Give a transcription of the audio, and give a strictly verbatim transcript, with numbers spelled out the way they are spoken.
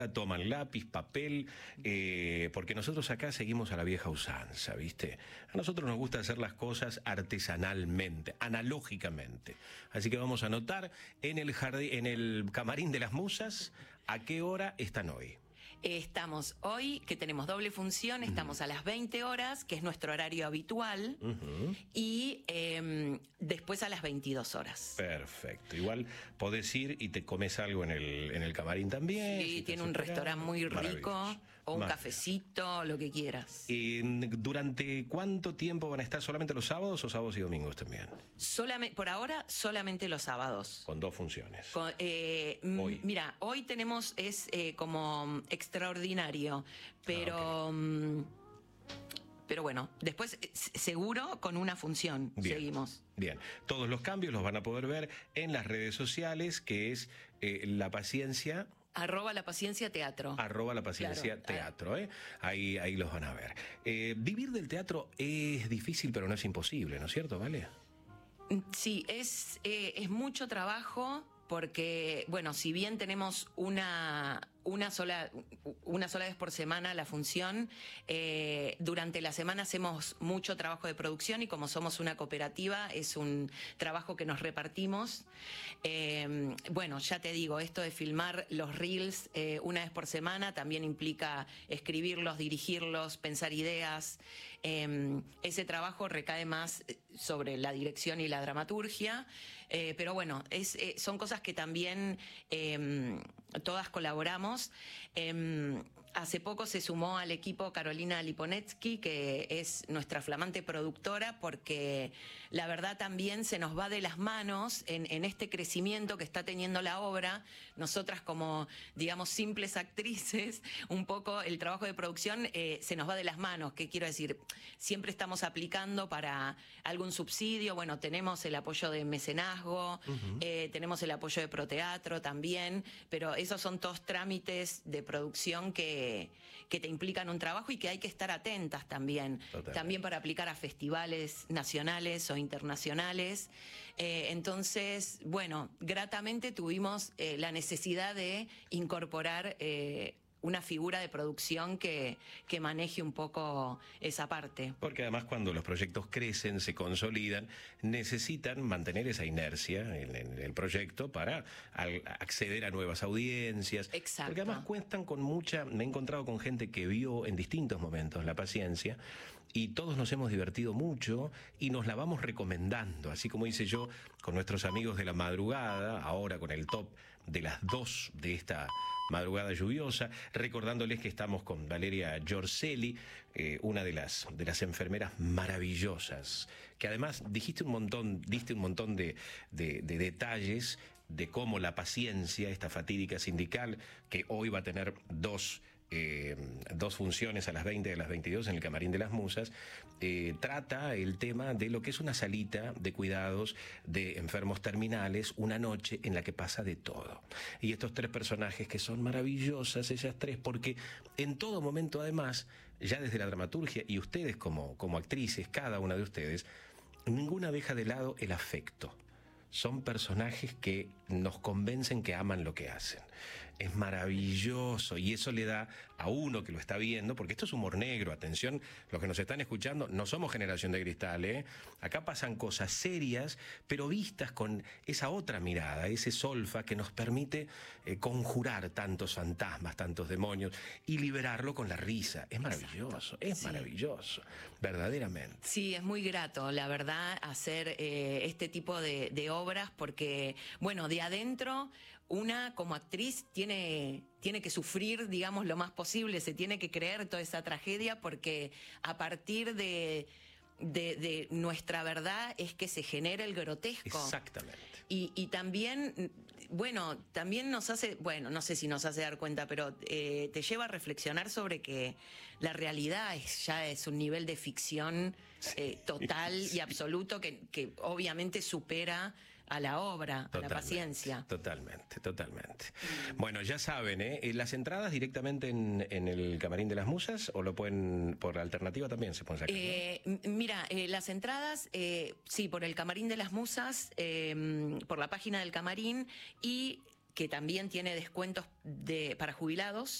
Toman lápiz, papel, eh, porque nosotros acá seguimos a la vieja usanza, ¿viste? A nosotros nos gusta hacer las cosas artesanalmente, analógicamente. Así que vamos a anotar en el jardín, en el camarín de las musas, a qué hora están hoy. Estamos hoy, que tenemos doble función, estamos uh-huh. a las veinte horas, que es nuestro horario habitual, uh-huh. y eh, después a las veintidós horas. Perfecto. Igual podés ir y te comes algo en el, en el camarín también. Sí, si tiene un restaurante muy rico, o un cafecito, lo que quieras. Eh, ¿Durante cuánto tiempo van a estar? ¿Solamente los sábados o sábados y domingos también? Solamente, por ahora, solamente los sábados. Con dos funciones. Con, eh, hoy. Mira, hoy tenemos, es eh, como extraordinario, pero... Ah, okay. Pero bueno, después seguro con una función. Bien, seguimos. Bien, todos los cambios los van a poder ver en las redes sociales, que es eh, La Paciencia... Arroba La Paciencia Teatro. Arroba La Paciencia claro. Teatro, ¿eh? Ahí, ahí los van a ver. Eh, vivir del teatro es difícil, pero no es imposible, ¿no es cierto, Vale? Sí, es, eh, es mucho trabajo, porque, bueno, si bien tenemos una... Una sola, una sola vez por semana la función. Eh, durante la semana hacemos mucho trabajo de producción y como somos una cooperativa es un trabajo que nos repartimos. Eh, bueno, ya te digo, esto de filmar los reels eh, una vez por semana también implica escribirlos, dirigirlos, pensar ideas. Eh, ese trabajo recae más sobre la dirección y la dramaturgia, eh, pero bueno, es, eh, son cosas que también eh, todas colaboramos. Eh, hace poco se sumó al equipo Carolina Liponetsky, que es nuestra flamante productora, porque la verdad también se nos va de las manos en, en este crecimiento que está teniendo la obra. Nosotras como, digamos, simples actrices, un poco el trabajo de producción eh, se nos va de las manos. ¿Qué quiero decir? Siempre estamos aplicando para algún subsidio. Bueno, tenemos el apoyo de mecenazgo, uh-huh. eh, tenemos el apoyo de Proteatro también, pero esos son todos trámites de producción que, que te implican un trabajo y que hay que estar atentas también. Total. También para aplicar a festivales nacionales o internacionales. Eh, entonces, bueno, gratamente tuvimos eh, la necesidad de incorporar eh, una figura de producción que, que maneje un poco esa parte. Porque además cuando los proyectos crecen, se consolidan, necesitan mantener esa inercia en, en el proyecto para al, acceder a nuevas audiencias. Exacto. Porque además cuentan con mucha... Me he encontrado con gente que vio en distintos momentos La Paciencia y todos nos hemos divertido mucho y nos la vamos recomendando, así como hice yo con nuestros amigos de la madrugada, ahora con el top de las dos de esta madrugada lluviosa, recordándoles que estamos con Valeria Giorcelli, eh, una de las, de las enfermeras maravillosas, que además dijiste un montón, diste un montón de, de, de detalles de cómo La Paciencia, esta fatídica sindical, que hoy va a tener dos Eh, dos funciones a las veinte y a las veintidós en el Camarín de las Musas, eh, trata el tema de lo que es una salita de cuidados de enfermos terminales, una noche en la que pasa de todo. Y estos tres personajes que son maravillosas, ellas tres, porque en todo momento además, ya desde la dramaturgia, y ustedes como, como actrices, cada una de ustedes, ninguna deja de lado el afecto. Son personajes que nos convencen que aman lo que hacen. Es maravilloso y eso le da a uno que lo está viendo, porque esto es humor negro, atención, los que nos están escuchando, no somos Generación de Cristal, ¿eh? Acá pasan cosas serias, pero vistas con esa otra mirada, ese solfa que nos permite eh, conjurar tantos fantasmas, tantos demonios y liberarlo con la risa. Es maravilloso, Exacto. es sí. maravilloso, verdaderamente. Sí, es muy grato, la verdad, hacer eh, este tipo de, de obras obras porque, bueno, de adentro una como actriz tiene, tiene que sufrir, digamos, lo más posible, se tiene que creer toda esa tragedia porque a partir de... De, de nuestra verdad es que se genera el grotesco. Exactamente. Y, y también, bueno, también nos hace, bueno, no sé si nos hace dar cuenta, pero eh, te lleva a reflexionar sobre que la realidad es, ya es un nivel de ficción eh, total sí. y absoluto que, que obviamente supera a la obra, totalmente, a La Paciencia. Totalmente, totalmente. Bueno, ya saben, ¿eh? Las entradas directamente en, en el Camarín de las Musas o lo pueden, por alternativa también se pueden sacar. Eh, ¿no? Mira, eh, las entradas, eh, sí, por el Camarín de las Musas, eh, por la página del Camarín y que también tiene descuentos de, para jubilados